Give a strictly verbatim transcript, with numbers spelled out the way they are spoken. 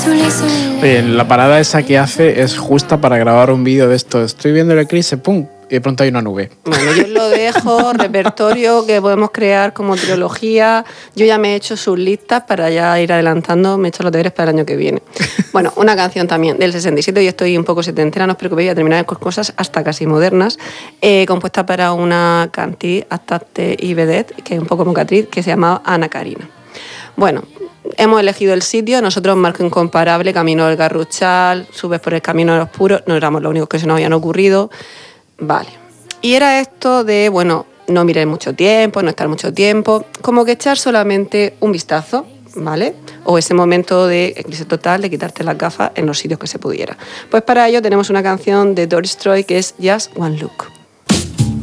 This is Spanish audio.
Oye, la parada esa que hace es justa para grabar un vídeo de esto. Estoy viendo el eclipse, ¡pum! Y de pronto hay una nube. Bueno, yo lo dejo, repertorio que podemos crear como trilogía. Yo ya me he hecho sus listas para ya ir adelantando, me he hecho los deberes para el año que viene. Bueno, una canción también del sesenta y siete, y estoy un poco setentera, no os preocupéis, voy a terminar con cosas hasta casi modernas, eh, compuesta para una cantante, actriz y vedette, que es un poco mocatriz, que se llamaba Ana Karina. Bueno, hemos elegido el sitio, nosotros Marco Incomparable, Camino del Garruchal, subes por el Camino de los Puros, no éramos los únicos que se nos habían ocurrido. Vale. Y era esto de, bueno, no mirar mucho tiempo, no estar mucho tiempo, como que echar solamente un vistazo, ¿vale? O ese momento de eclipse total, de quitarte las gafas en los sitios que se pudiera. Pues para ello tenemos una canción de Doris Troy que es Just One Look.